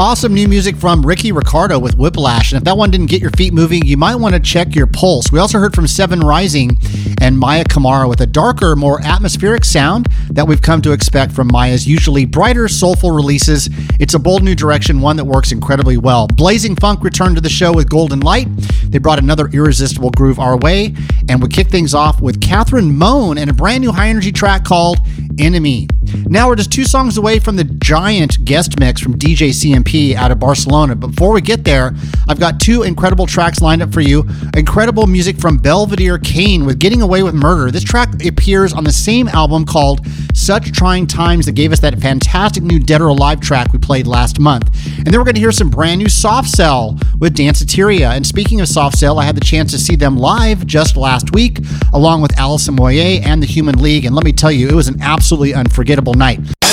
Awesome new music from Ricky Ricardo with Whiplash. And if that one didn't get your feet moving, you might want to check your pulse. We also heard from Seven Rising and Maya Kamara with a darker, more atmospheric sound that we've come to expect from Maya's usually brighter, soulful releases. It's a bold new direction, one that works incredibly well. Blazing Funk returned to the show with Golden Light. They brought another irresistible groove our way, and we kick things off with Catherine Moan and a brand new high-energy track called Enemy. Now we're just 2 songs away from the giant guest mix from DJ CMP out of Barcelona. But before we get there, I've got 2 incredible tracks lined up for you. Incredible music from Belvedere Kane with Getting Away with Murder. This track appears on the same album called Such Trying Times that gave us that fantastic new Dead or Alive track we played last month. And then we're going to hear some brand new Soft Cell with Danceteria. And speaking of Soft Cell, I had the chance to see them live just last week, along with Alison Moyet and the Human League. And let me tell you, it was an absolutely unforgettable night.